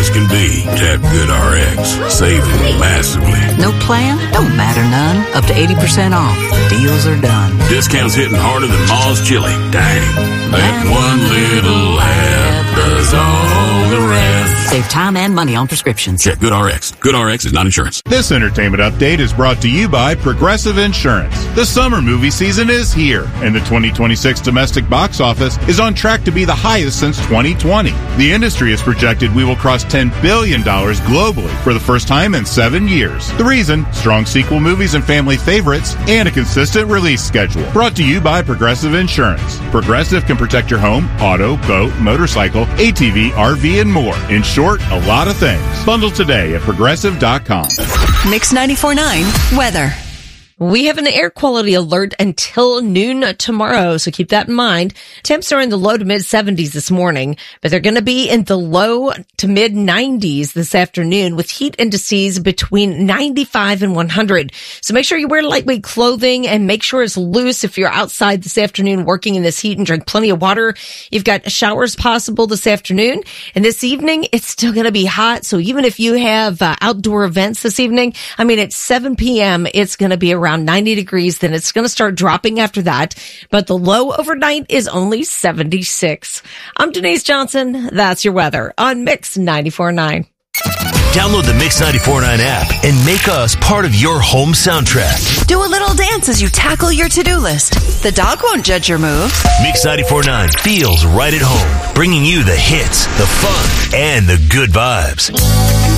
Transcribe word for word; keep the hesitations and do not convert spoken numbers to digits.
as can be. Tap GoodRx, saving massively. No plan? Don't matter none. Up to eighty percent off. Deals are done. Discounts hitting harder than Ma's chili. Dang. That one little app does all the rest. Save time and money on prescriptions. Check GoodRx. GoodRx is not insurance. This entertainment update is brought to you by Progressive Insurance. The summer movie season is here, and the twenty twenty-six domestic box office is on track to be the highest since twenty twenty. The industry has projected we will cross ten billion dollars globally for the first time in seven years. The reason? Strong sequel movies and family favorites, and a consistent release schedule. Brought to you by Progressive Insurance. Progressive can protect your home, auto, boat, motorcycle, A T V, R V, and more. In short, a lot of things. Bundle today at progressive dot com. Mix ninety-four point nine weather. We have an air quality alert until noon tomorrow, so keep that in mind. Temps are in the low to mid seventies this morning, but they're going to be in the low to mid nineties this afternoon with heat indices between ninety-five and one hundred. So make sure you wear lightweight clothing and make sure it's loose if you're outside this afternoon working in this heat, and drink plenty of water. You've got showers possible this afternoon, and this evening it's still going to be hot. So even if you have uh, outdoor events this evening, I mean, at seven p.m. it's going to be around ninety degrees, then it's going to start dropping after that. But the low overnight is only seventy-six. I'm Denise Johnson. That's your weather on Mix ninety-four point nine. Download the Mix ninety-four point nine app and make us part of your home soundtrack. Do a little dance as you tackle your to-do list. The dog won't judge your moves. Mix ninety-four point nine feels right at home, bringing you the hits, the fun, and the good vibes.